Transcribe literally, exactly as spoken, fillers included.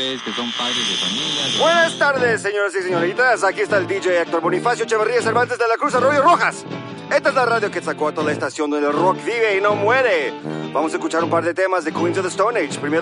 ustedes que son padres de familia. Buenas tardes, señoras y señoritas. Aquí está el D J Héctor Bonifacio Echeverría Cervantes de la Cruz Arroyo Rojas. Esta es la radio Quetzalcóatl, la estación donde el rock vive y no muere. Vamos a escuchar un par de temas de Queens of the Stone Age. Primero